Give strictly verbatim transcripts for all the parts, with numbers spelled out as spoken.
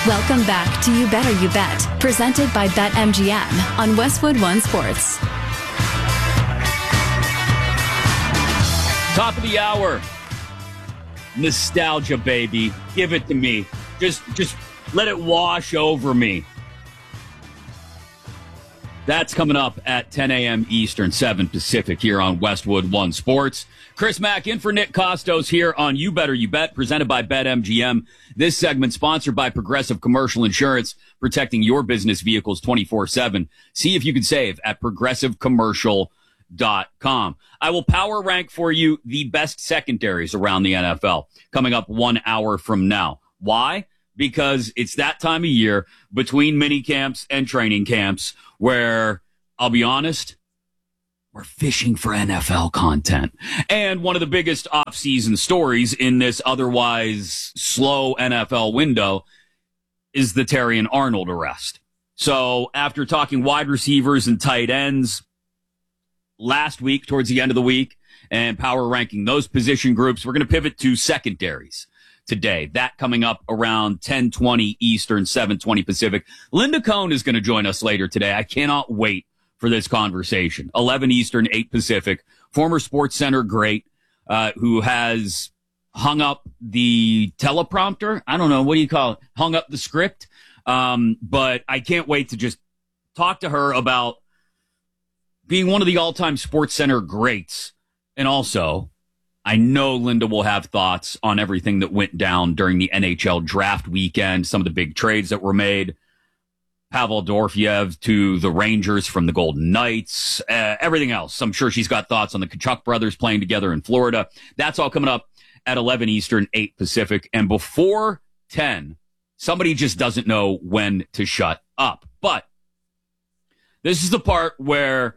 Welcome back to You Better You Bet, presented by BetMGM on Westwood One Sports. Top of the hour. Nostalgia, baby. Give it to me. Just, just let it wash over me. That's coming up at ten a.m. Eastern, seven Pacific here on Westwood One Sports. Chris Mack in for Nick Costos here on You Better You Bet, presented by BetMGM. This segment sponsored by Progressive Commercial Insurance, protecting your business vehicles twenty-four seven. See if you can save at progressive commercial dot com. I will power rank for you the best secondaries around the N F L coming up one hour from now. Why? Because it's that time of year between mini camps and training camps where, I'll be honest, we're fishing for N F L content. And one of the biggest off-season stories in this otherwise slow N F L window is the Terrion Arnold arrest. So after talking wide receivers and tight ends last week, towards the end of the week, and power ranking those position groups, we're going to pivot to secondaries today. That coming up around ten twenty Eastern, seven twenty Pacific. Linda Cohn is going to join us later today. I cannot wait for this conversation. eleven Eastern, eight Pacific. Former Sports Center great, uh, who has hung up the teleprompter. I don't know. What do you call it? Hung up the script. Um, but I can't wait to just talk to her about being one of the all-time Sports Center greats. And also, I know Linda will have thoughts on everything that went down during the N H L draft weekend, some of the big trades that were made. Pavel Dorofeyev to the Rangers from the Golden Knights, uh, everything else. I'm sure she's got thoughts on the Tkachuk brothers playing together in Florida. That's all coming up at eleven Eastern, eight Pacific. And before ten, somebody just doesn't know when to shut up. But this is the part where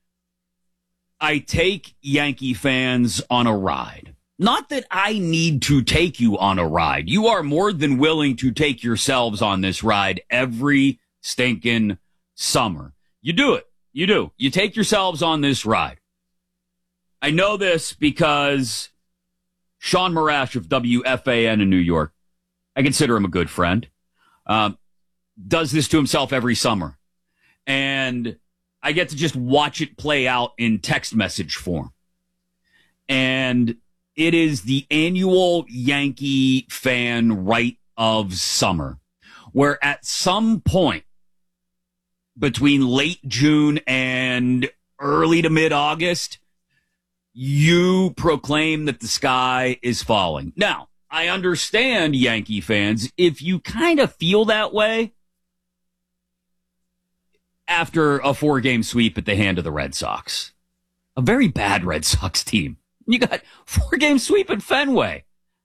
I take Yankee fans on a ride. Not that I need to take you on a ride. You are more than willing to take yourselves on this ride every stinking summer. You do it. You do. You take yourselves on this ride. I know this because Sean Marash of W F A N in New York, I consider him a good friend, um, does this to himself every summer. And I get to just watch it play out in text message form. And it is the annual Yankee fan rite of summer, where at some point between late June and early to mid-August, you proclaim that the sky is falling. Now, I understand, Yankee fans, if you kind of feel that way after a four-game sweep at the hand of the Red Sox. A very bad Red Sox team. You got four-game sweep at Fenway.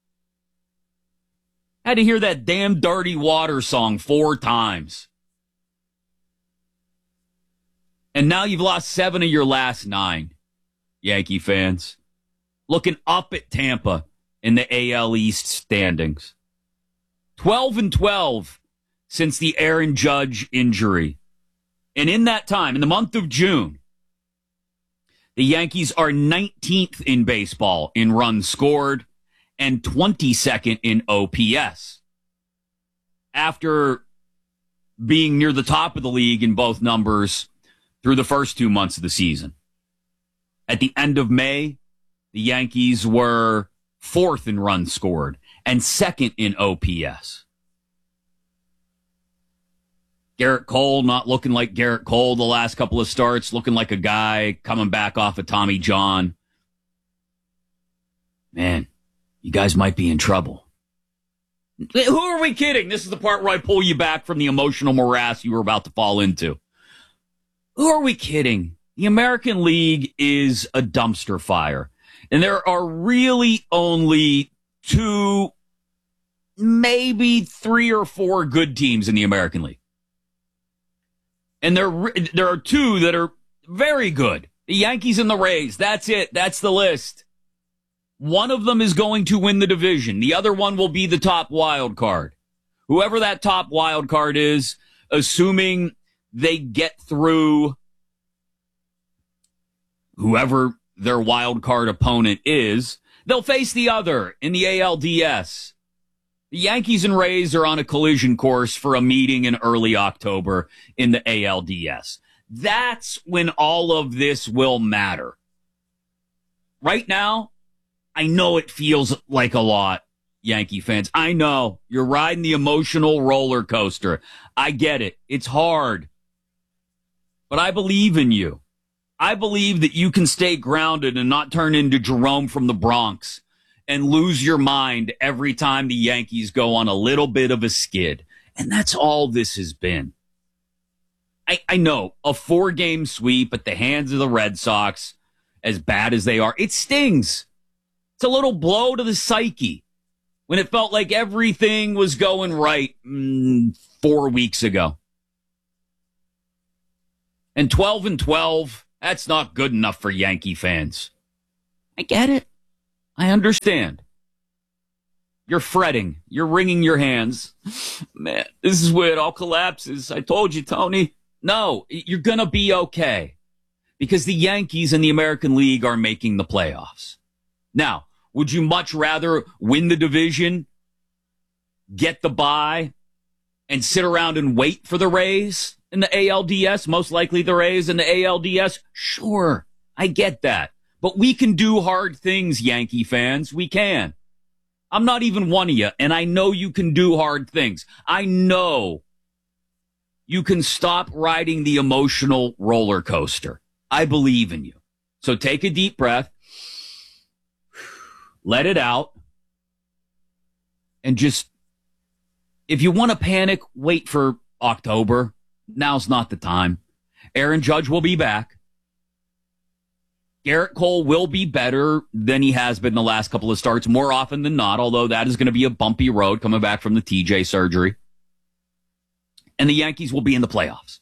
Had to hear that damn Dirty Water song four times. And now you've lost seven of your last nine, Yankee fans. Looking up at Tampa in the A L East standings. twelve and twelve since the Aaron Judge injury. And in that time, in the month of June, the Yankees are nineteenth in baseball in runs scored and twenty-second in O P S. After being near the top of the league in both numbers through the first two months of the season. At the end of May, the Yankees were fourth in runs scored and second in O P S. Garrett Cole not looking like Garrett Cole the last couple of starts, looking like a guy coming back off of Tommy John. Man, you guys might be in trouble. Who are we kidding? This is the part where I pull you back from the emotional morass you were about to fall into. Who are we kidding? The American League is a dumpster fire. And there are really only two, maybe three or four good teams in the American League. And there, there are two that are very good. The Yankees and the Rays. That's it. That's the list. One of them is going to win the division. The other one will be the top wild card. Whoever that top wild card is, assuming they get through whoever their wild card opponent is, they'll face the other in the A L D S. The Yankees and Rays are on a collision course for a meeting in early October in the A L D S. That's when all of this will matter. Right now, I know it feels like a lot, Yankee fans. I know you're riding the emotional roller coaster. I get it. It's hard. But I believe in you. I believe that you can stay grounded and not turn into Jerome from the Bronx and lose your mind every time the Yankees go on a little bit of a skid. And that's all this has been. I, I know a four-game sweep at the hands of the Red Sox, as bad as they are, it stings. It's a little blow to the psyche when it felt like everything was going right mm, four weeks ago. And twelve and twelve, that's not good enough for Yankee fans. I get it. I understand. You're fretting. You're wringing your hands. Man, this is where it all collapses. I told you, Tony. No, you're going to be okay because the Yankees and the American League are making the playoffs. Now, would you much rather win the division, get the bye, and sit around and wait for the Rays in the A L D S? Most likely the Rays in the A L D S? Sure, I get that. But we can do hard things, Yankee fans. We can. I'm not even one of you, and I know you can do hard things. I know you can stop riding the emotional roller coaster. I believe in you. So take a deep breath, let it out, and just, if you want to panic, wait for October. Now's not the time. Aaron Judge will be back. Garrett Cole will be better than he has been the last couple of starts, more often than not, although that is going to be a bumpy road coming back from the T J surgery. And the Yankees will be in the playoffs.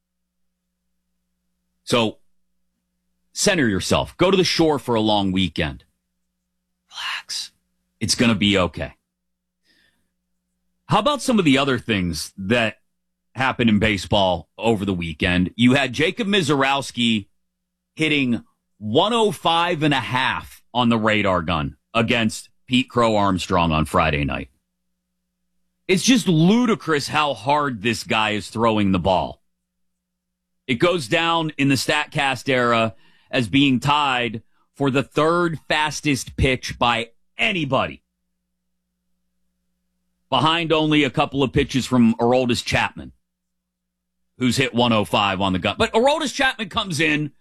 So, center yourself. Go to the shore for a long weekend. Relax. It's going to be okay. How about some of the other things that happened in baseball over the weekend? You had Jacob Misiorowski hitting one oh five and a half on the radar gun against Pete Crow Armstrong on Friday night. It's just ludicrous how hard this guy is throwing the ball. It goes down in the StatCast era as being tied for the third fastest pitch by anybody, behind only a couple of pitches from Aroldis Chapman, who's hit one oh five on the gun. But Aroldis Chapman comes in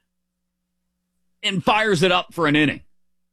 and fires it up for an inning.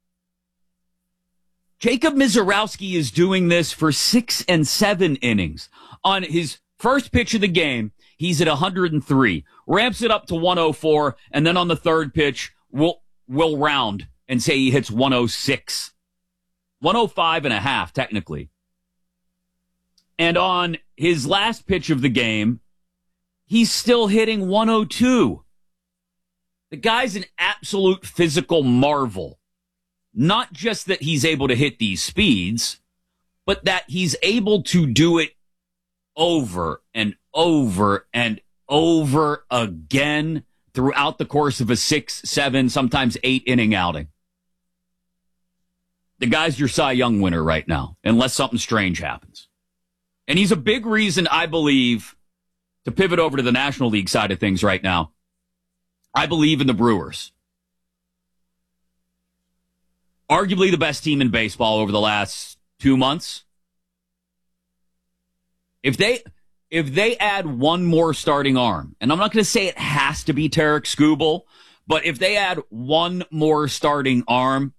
Jacob Misiorowski is doing this for six and seven innings. On his first pitch of the game, he's at one hundred three, ramps it up to one oh four, and then on the third pitch, we'll, we'll round and say he hits one oh six. one oh five and a half, technically. And on his last pitch of the game, he's still hitting one oh two. The guy's an absolute physical marvel. Not just that he's able to hit these speeds, but that he's able to do it over and over and over again throughout the course of a six, seven, sometimes eight inning outing. The guy's your Cy Young winner right now, unless something strange happens. And he's a big reason, I believe, to pivot over to the National League side of things right now. I believe in the Brewers. Arguably the best team in baseball over the last two months. If they if they add one more starting arm, and I'm not going to say it has to be Tarek Skubal, but if they add one more starting arm,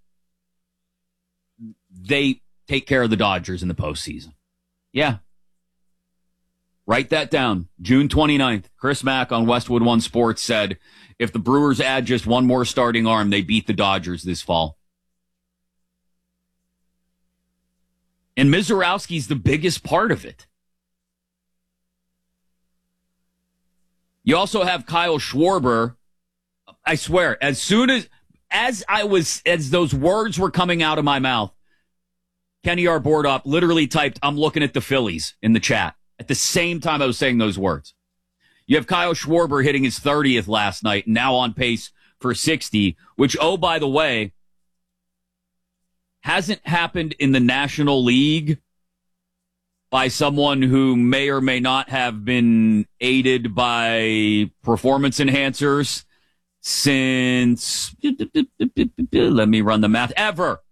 they take care of the Dodgers in the postseason. Yeah. Write that down. June twenty-ninth, Chris Mack on Westwood One Sports said, if the Brewers add just one more starting arm, they beat the Dodgers this fall. And Misiorowski's the biggest part of it. You also have Kyle Schwarber. I swear, as soon as, as I was, as those words were coming out of my mouth, Kenny Arbordop literally typed, I'm looking at the Phillies in the chat at the same time I was saying those words. You have Kyle Schwarber hitting his thirtieth last night, now on pace for sixty, which, oh, by the way, hasn't happened in the National League by someone who may or may not have been aided by performance enhancers since, let me run the math, ever.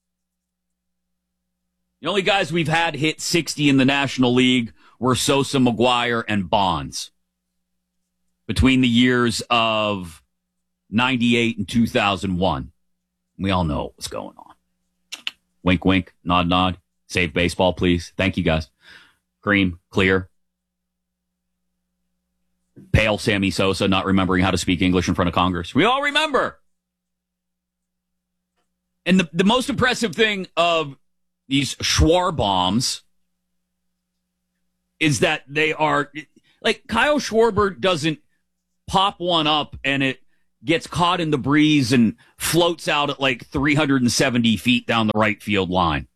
The only guys we've had hit sixty in the National League were Sosa, McGuire, and Bonds between the years of ninety-eight and two thousand one. We all know what's going on. Wink, wink, nod, nod. Save baseball, please. Thank you, guys. Cream, clear. Pale Sammy Sosa not remembering how to speak English in front of Congress. We all remember. And the, the most impressive thing of these Schwar bombs is that they are, like, Kyle Schwarber doesn't pop one up and it gets caught in the breeze and floats out at like three hundred seventy feet down the right field line.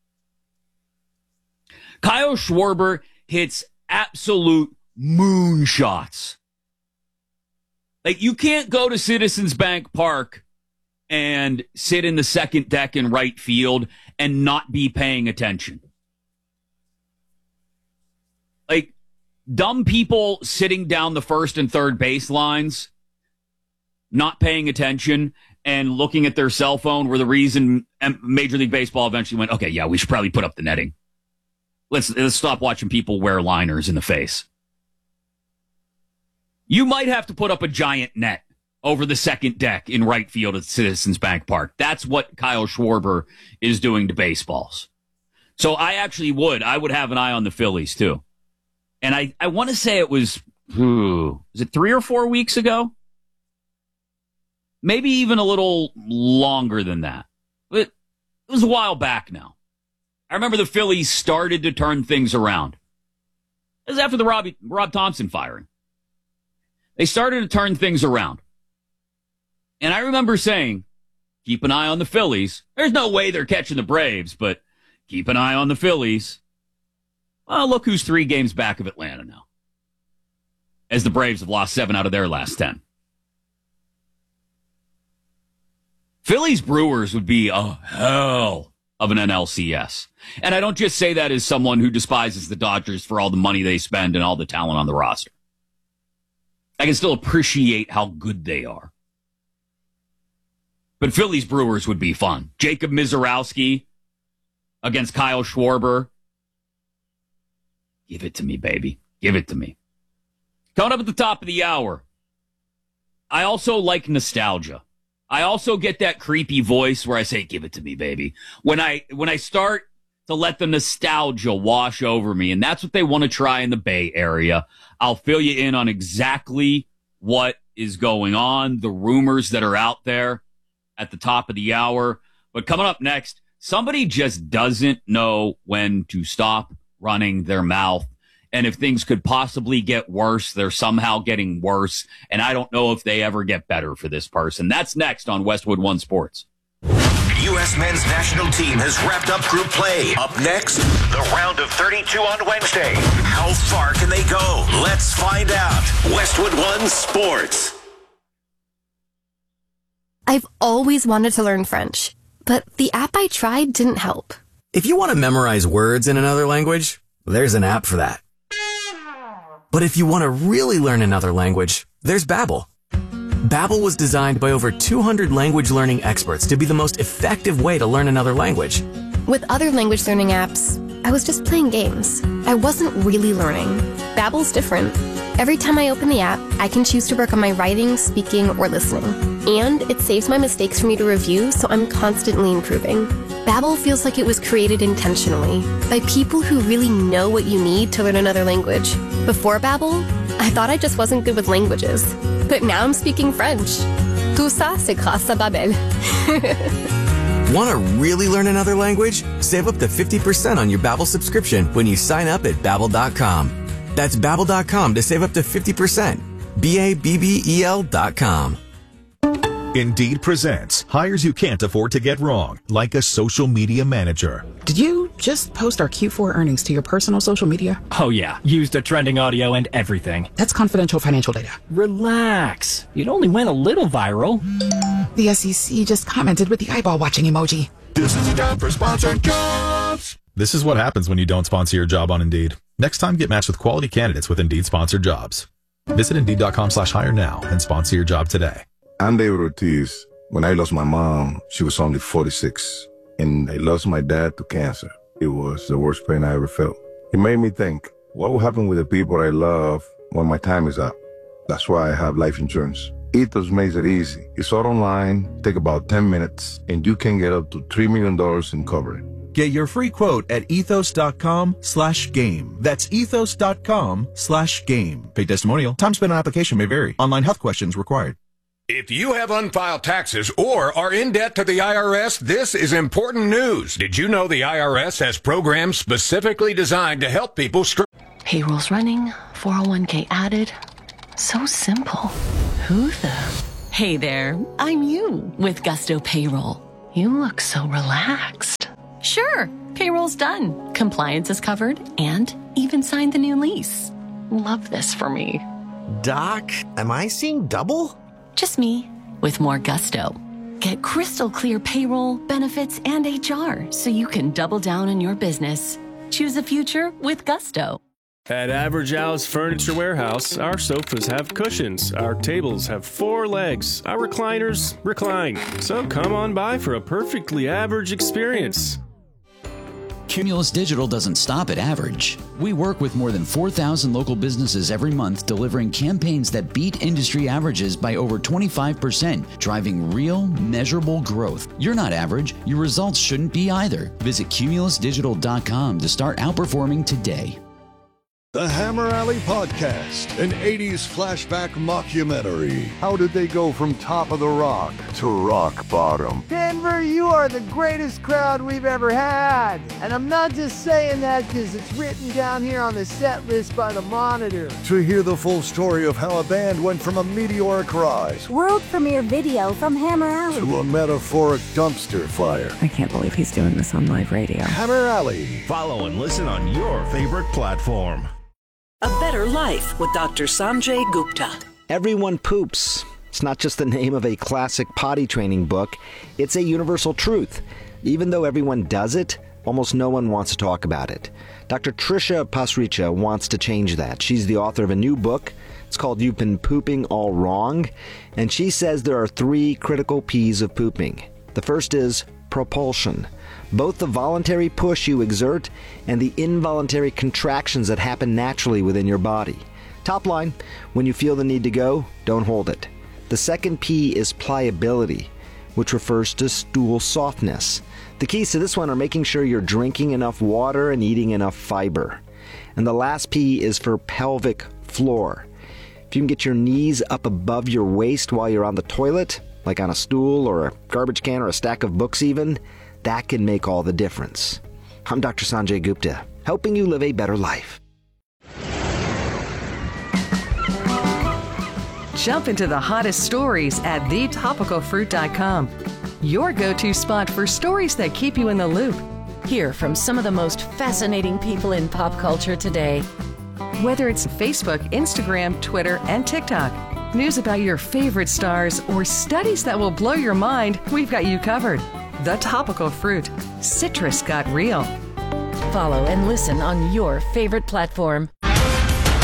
Kyle Schwarber hits absolute moonshots. Like, you can't go to Citizens Bank Park and sit in the second deck in right field and not be paying attention. Like, dumb people sitting down the first and third baselines, not paying attention and looking at their cell phone were the reason Major League Baseball eventually went, okay, yeah, we should probably put up the netting. Let's, let's stop watching people wear liners in the face. You might have to put up a giant net over the second deck in right field at Citizens Bank Park. That's what Kyle Schwarber is doing to baseballs. So I actually would. I would have an eye on the Phillies, too. And I, I want to say it was, ooh, was it three or four weeks ago? Maybe even a little longer than that. But it was a while back now. I remember the Phillies started to turn things around. It was after the Robbie, Rob Thompson firing. They started to turn things around. And I remember saying, keep an eye on the Phillies. There's no way they're catching the Braves, but keep an eye on the Phillies. Well, look who's three games back of Atlanta now, as the Braves have lost seven out of their last ten. Phillies Brewers would be a hell of an N L C S. And I don't just say that as someone who despises the Dodgers for all the money they spend and all the talent on the roster. I can still appreciate how good they are. But Phillies Brewers would be fun. Jacob Mizorowski against Kyle Schwarber. Give it to me, baby. Give it to me. Coming up at the top of the hour, I also like nostalgia. I also get that creepy voice where I say, give it to me, baby. When I when I start to let the nostalgia wash over me, and that's what they want to try in the Bay Area, I'll fill you in on exactly what is going on, the rumors that are out there at the top of the hour. But coming up next, somebody just doesn't know when to stop running their mouth. And if things could possibly get worse, they're somehow getting worse. And I don't know if they ever get better for this person. That's next on Westwood One Sports. U S men's national team has wrapped up group play. Up next, the round of thirty-two on Wednesday. How far can they go? Let's find out. Westwood One Sports. I've always wanted to learn French, but the app I tried didn't help. If you want to memorize words in another language, there's an app for that. But if you want to really learn another language, there's Babbel. Babbel was designed by over two hundred language learning experts to be the most effective way to learn another language. With other language learning apps, I was just playing games. I wasn't really learning. Babbel's different. Every time I open the app, I can choose to work on my writing, speaking, or listening. And it saves my mistakes for me to review, so I'm constantly improving. Babbel feels like it was created intentionally by people who really know what you need to learn another language. Before Babbel, I thought I just wasn't good with languages. But now I'm speaking French. Tout ça, c'est grâce à Babbel. Want to really learn another language? Save up to fifty percent on your Babbel subscription when you sign up at Babbel dot com. That's Babbel dot com to save up to fifty percent. B A B B E L dot com. Indeed presents hires you can't afford to get wrong, like a social media manager. Did you just post our Q four earnings to your personal social media? Oh yeah, used a trending audio and everything. That's confidential financial data. Relax. It only went a little viral. The S E C just commented with the eyeball watching emoji. This is the time for sponsored jobs. This is what happens when you don't sponsor your job on Indeed. Next time, get matched with quality candidates with Indeed-sponsored jobs. Visit Indeed.com slash hire now and sponsor your job today. I'm David Ortiz. When I lost my mom, she was only forty-six, and I lost my dad to cancer. It was the worst pain I ever felt. It made me think, what will happen with the people I love when my time is up? That's why I have life insurance. Ethos makes it easy. It's all online, take about ten minutes, and you can get up to three million dollars in coverage. Get your free quote at ethos.com slash game. That's ethos.com slash game. Paid testimonial. Time spent on application may vary. Online health questions required. If you have unfiled taxes or are in debt to the I R S, this is important news. Did you know the I R S has programs specifically designed to help people... Str- Payroll's running, four oh one k added. So simple. Who the... Hey there, I'm you with Gusto Payroll. You look so relaxed. Sure, payroll's done. Compliance is covered and even signed the new lease. Love this for me. Doc, am I seeing double? Just me with more gusto. Get crystal clear payroll, benefits, and H R so you can double down on your business. Choose a future with Gusto. At Average Al's Furniture Warehouse, our sofas have cushions, our tables have four legs, our recliners recline. So come on by for a perfectly average experience. Cumulus Digital doesn't stop at average. We work with more than four thousand local businesses every month, delivering campaigns that beat industry averages by over twenty-five percent, driving real, measurable growth. You're not average. Your results shouldn't be either. Visit cumulus digital dot com to start outperforming today. The Hammer Alley Podcast, an eighties flashback mockumentary. How did they go from top of the rock to rock bottom? Denver, you are the greatest crowd we've ever had. And I'm not just saying that because it's written down here on the set list by the Monitor. To hear the full story of how a band went from a meteoric rise, world premiere video from Hammer Alley, to a metaphoric dumpster fire. I can't believe he's doing this on live radio. Hammer Alley. Follow and listen on your favorite platform. A Better Life with Doctor Sanjay Gupta. Everyone poops. It's not just the name of a classic potty training book. It's a universal truth. Even though everyone does it, almost no one wants to talk about it. Doctor Trisha Pasricha wants to change that. She's the author of a new book. It's called You've Been Pooping All Wrong. And she says there are three critical P's of pooping. The first is propulsion. Both the voluntary push you exert and the involuntary contractions that happen naturally within your body. Top line, when you feel the need to go, don't hold it. The second P is pliability, which refers to stool softness. The keys to this one are making sure you're drinking enough water and eating enough fiber. And the last P is for pelvic floor. If you can get your knees up above your waist while you're on the toilet, like on a stool or a garbage can or a stack of books even, that can make all the difference. I'm Doctor Sanjay Gupta, helping you live a better life. Jump into the hottest stories at the topical fruit dot com. Your go-to spot for stories that keep you in the loop. Hear from some of the most fascinating people in pop culture today. Whether it's Facebook, Instagram, Twitter, and TikTok, news about your favorite stars, or studies that will blow your mind, we've got you covered. The Topical Fruit. Citrus got real. Follow and listen on your favorite platform.